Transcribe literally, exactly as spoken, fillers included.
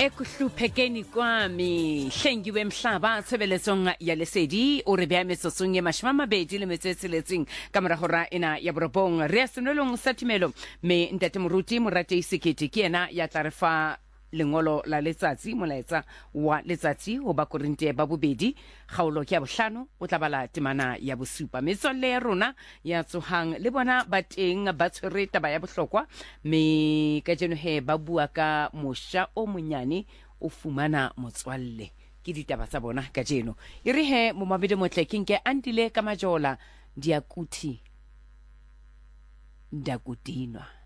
ekuhluphekeni kwami hlengiwe mhlaba tshebeletsong ya lesedi o re bea metsotso ye mashome a mabedi le metso e tsheletseng ka mora hora ena ya borobong re a senelong sa timelo me ntate moruti morate Sekete ke yena ya tla re fa lengolo la letsatsi molaetsa wa letsatsi ho ba Korinte ba bobedi kgaolo ke ya bohlano o tla bala temana ya bosupa metswalle ya rona ya tsohang le bona ba teng ba tshwere taba ya bohlokwa me ka jeno he ba bua ka mosha o monyane o fumana motswalle ke ditaba tsa bona ka jeno e re he mo mabede motle kinke andile ka majola diakuthi ndakutinwa